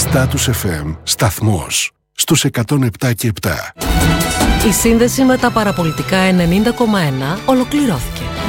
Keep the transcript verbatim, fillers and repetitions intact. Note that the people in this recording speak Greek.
Status εφ εμ, σταθμός στους εκατόν επτά και επτά. Η σύνδεση με τα παραπολιτικά ενενήντα κόμμα ένα ολοκληρώθηκε.